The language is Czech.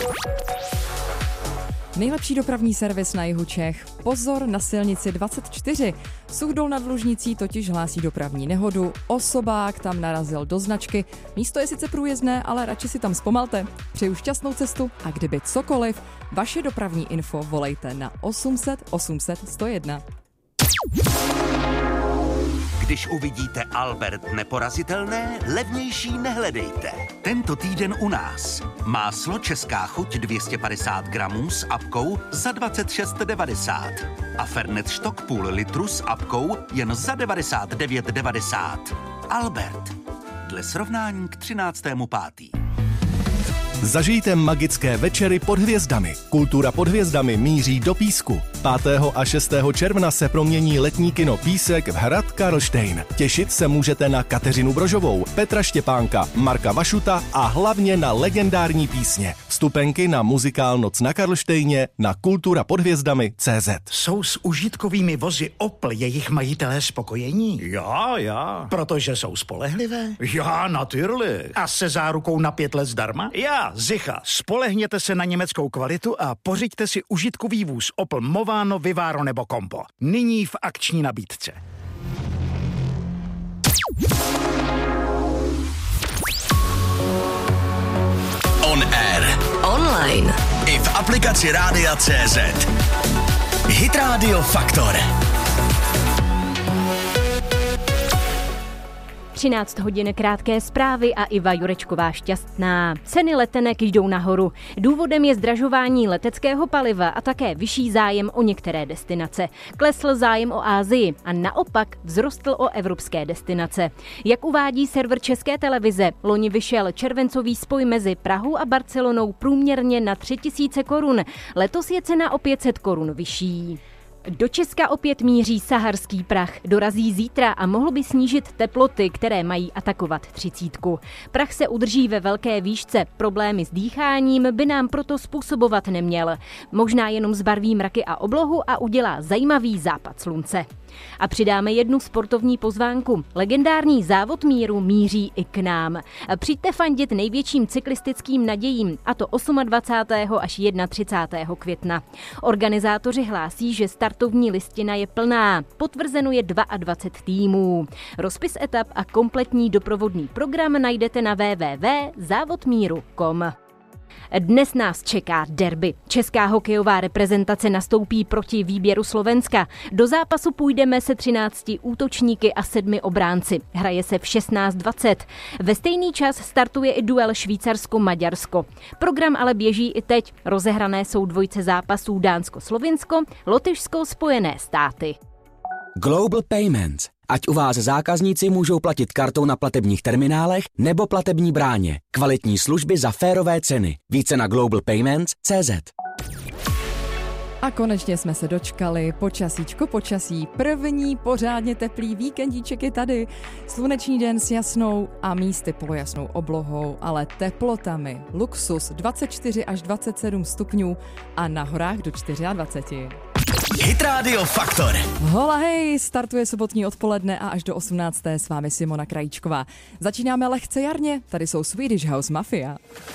Nejlepší dopravní servis na jihu Čech. Pozor na silnici 24. Suchdol nad Lužnicí totiž hlásí dopravní nehodu. Osobák tam narazil do značky. Místo je sice průjezdné, ale radši si tam zpomalte. Přeju šťastnou cestu a kdyby cokoliv, vaše dopravní info volejte na 800 800 101. Když uvidíte Albert neporazitelné, levnější nehledejte. Tento týden u nás. Máslo Česká chuť 250 gramů s apkou za 26,90. A Fernet štok půl litru s apkou jen za 99,90. Albert. Dle srovnání k 13.5. Zažijte magické večery pod hvězdami. Kultura pod hvězdami míří do Písku. 5. a 6. června se promění letní kino Písek v hrad Karlštejn. Těšit se můžete na Kateřinu Brožovou, Petra Štěpánka, Marka Vašuta a hlavně na legendární písně. Vstupenky na muzikál Noc na Karlštejně na kulturapodhvězdami.cz. Jsou s užitkovými vozy Opel jejich majitelé spokojení? Já. Protože jsou spolehlivé? Já, natürlich. A se zárukou na 5 let zdarma? Já, Zicha. Spolehněte se na německou kvalitu a pořiďte si užitkový vůz Opel Movano, Vivaro nebo Compo. Nyní v akční nabídce. On air. Online. I v aplikaci Rádia.cz. Hit Radio Faktor. 13 hodin krátké zprávy a Iva Jurečková šťastná. Ceny letenek jdou nahoru. Důvodem je zdražování leteckého paliva a také vyšší zájem o některé destinace. Klesl zájem o Asii a naopak vzrostl o evropské destinace. Jak uvádí server České televize, loni vyšel červencový spoj mezi Prahou a Barcelonou průměrně na 3000 korun. Letos je cena o 500 korun vyšší. Do Česka opět míří saharský prach. Dorazí zítra a mohl by snížit teploty, které mají atakovat 30. Prach se udrží ve velké výšce. Problémy s dýcháním by nám proto způsobovat neměl. Možná jenom zbarví mraky a oblohu a udělá zajímavý západ slunce. A přidáme jednu sportovní pozvánku. Legendární závod míru míří i k nám. Přijďte fandit největším cyklistickým nadějím, a to 28. až 31. května. Organizátoři hlásí, že startovní listina je plná. Potvrzeno je 22 týmů. Rozpis etap a kompletní doprovodný program najdete na www.závodmíru.com. Dnes nás čeká derby. Česká hokejová reprezentace nastoupí proti výběru Slovenska. Do zápasu půjdeme se 13 útočníky a 7 obránci. Hraje se v 16:20. Ve stejný čas startuje i duel Švýcarsko-Maďarsko. Program ale běží i teď. Rozehrané jsou dvojce zápasů Dánsko-Slovinsko, Lotyšsko-Spojené státy. Global Payments. Ať u vás zákazníci můžou platit kartou na platebních terminálech nebo platební bráně. Kvalitní služby za férové ceny. Více na globalpayments.cz. A konečně jsme se dočkali. Počasí. První pořádně teplý víkendíček je tady. Sluneční den s jasnou a místy polojasnou oblohou, ale teplotami. Luxus 24 až 27 stupňů a na horách do 24. Hit Radio Faktor. Hola hej, startuje sobotní odpoledne a až do 18. s vámi Simona Krajíčková. Začínáme lehce jarně, tady jsou Swedish House Mafia.